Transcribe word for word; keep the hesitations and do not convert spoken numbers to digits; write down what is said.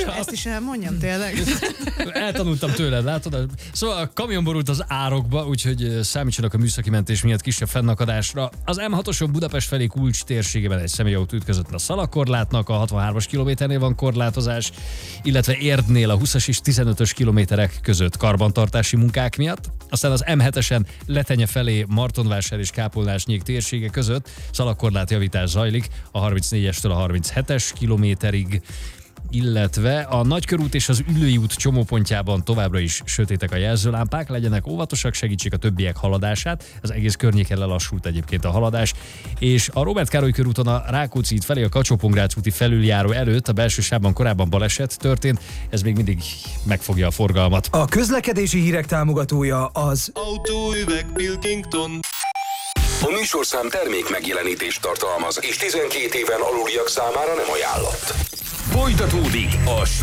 Ezt is elmondjam tényleg. Eltanultam tőled, látod? Szóval a kamion borult az árokba, úgyhogy számítsanak a műszaki mentés miatt kisebb fennakadásra. Az em hatoson Budapest felé Kulcs térségében egy személyautó ütközött a szalagkorlátnak, a hatvanhármas kilométernél van korlátozás, illetve Érdnél a húszas és tizenötös kilométerek között karbantartási munkák miatt. Aztán az em hetesen Letenye felé Martonvásár és Kápolnás-nyék térsége között szalagkorlátjavítás zajlik a harmincnégyestől a harminchetes kilométerig, illetve a Nagykörút és az Üllői út csomópontjában továbbra is sötétek a jelzőlámpák, legyenek óvatosak, segítsék a többiek haladását, az egész környéken lelassult egyébként a haladás, és a Róbert Károly körúton a Rákóczi út felé a Kacsó-Pongrácz úti felüljáró előtt a belső sávban korábban baleset történt, ez még mindig megfogja a forgalmat. A közlekedési hírek támogatója az Autóüveg Pilkington. A műsorszám termék megjelenítést tartalmaz, és tizenkét éven aluliak számára nem ajánlott. Folytatódik a